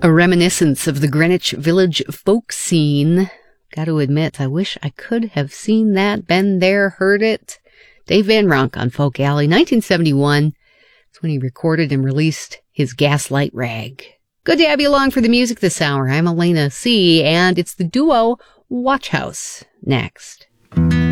A reminiscence of the Greenwich Village folk scene. Got to admit, I wish I could have seen that, been there, heard it. Dave Van Ronk on Folk Alley, 1971. That's when he recorded and released his Gaslight Rag. Good to have you along for the music this hour. I'm Elena C., and it's the duo Watch House next.